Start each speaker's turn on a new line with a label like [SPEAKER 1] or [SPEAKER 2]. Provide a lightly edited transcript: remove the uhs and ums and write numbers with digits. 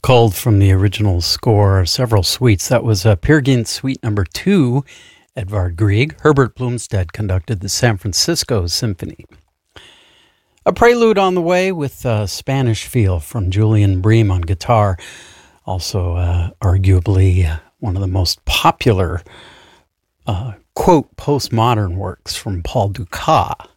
[SPEAKER 1] Culled from the original score, several suites. That was Peer Gynt Suite Number 2, Edvard Grieg. Herbert Blomstedt conducted the San Francisco Symphony. A prelude on the way with Spanish Feel from Julian Bream on guitar. Also, arguably one of the most popular, quote, postmodern works from Paul Dukas.